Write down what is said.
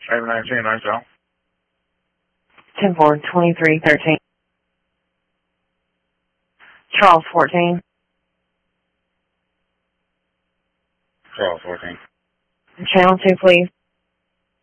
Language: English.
Item 19, nice out. 10-4-23-13. Charles 14. Charles 14. Channel 2, please.